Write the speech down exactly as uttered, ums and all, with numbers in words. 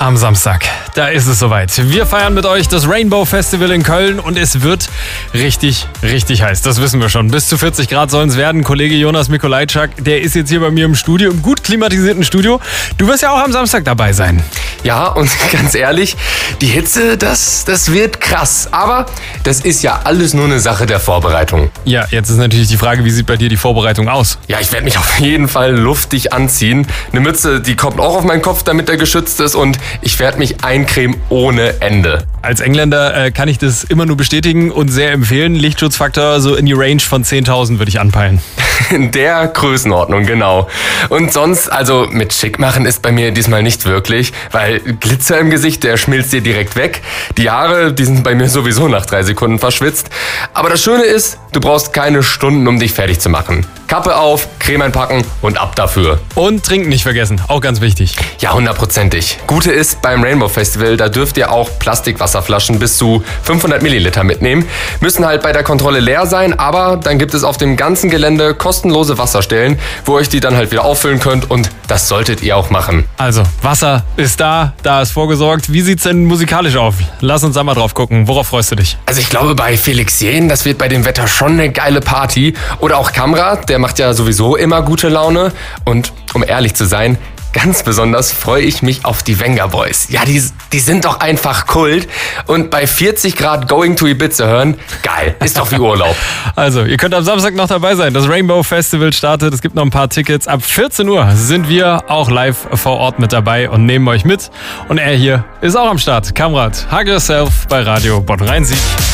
am Samstag, da ist es soweit. Wir feiern mit euch das Rainbow Festival in Köln und es wird richtig, richtig heiß. Das wissen wir schon. Bis zu vierzig Grad sollen es werden. Kollege Jonas Mikolajczak, der ist jetzt hier bei mir im Studio, im gut klimatisierten Studio. Du wirst ja auch am Samstag dabei sein. Ja, und ganz ehrlich, die Hitze, das, das wird krass. Aber das ist ja alles nur eine Sache der Vorbereitung. Ja, jetzt ist natürlich die Frage, wie sieht bei dir die Vorbereitung aus? Ja, ich werde mich auf jeden Fall luftig anziehen. Eine Mütze, die kommt auch auf meinen Kopf, damit er geschützt ist. Und ich werde mich eincremen ohne Ende. Als Engländer äh, kann ich das immer nur bestätigen und sehr empfehlen. Lichtschutzfaktor so in die Range von zehntausend würde ich anpeilen. In der Größenordnung, genau. Und sonst, also mit schick machen ist bei mir diesmal nicht wirklich, weil Glitzer im Gesicht, der schmilzt dir direkt weg. Die Haare, die sind bei mir sowieso nach drei Sekunden verschwitzt. Aber das Schöne ist, du brauchst keine Stunden, um dich fertig zu machen. Kappe auf, Creme einpacken und ab dafür. Und trinken nicht vergessen, auch ganz wichtig. Ja, hundertprozentig. Gute ist, beim Rainbow Festival, da dürft ihr auch Plastikwasserflaschen bis zu fünfhundert Milliliter mitnehmen. Müssen halt bei der Kontrolle leer sein, aber dann gibt es auf dem ganzen Gelände kostenlose Wasserstellen, wo ihr euch die dann halt wieder auffüllen könnt und das solltet ihr auch machen. Also, Wasser ist da, da ist vorgesorgt. Wie sieht's denn musikalisch auf? Lass uns da mal drauf gucken. Worauf freust du dich? Also ich glaube, bei Felix Jähn, das wird bei dem Wetter schon eine geile Party. Oder auch Kamrat, der macht ja sowieso immer gute Laune. Und um ehrlich zu sein, ganz besonders freue ich mich auf die Venga Boys. Ja, die, die sind doch einfach Kult. Und bei vierzig Grad Going to Ibiza hören, geil, ist doch wie Urlaub. Also, ihr könnt am Samstag noch dabei sein. Das Rainbow Festival startet. Es gibt noch ein paar Tickets. Ab vierzehn Uhr sind wir auch live vor Ort mit dabei und nehmen euch mit. Und er hier ist auch am Start. Kamrat, hug yourself bei Radio Bonn-Rhein-Sieg.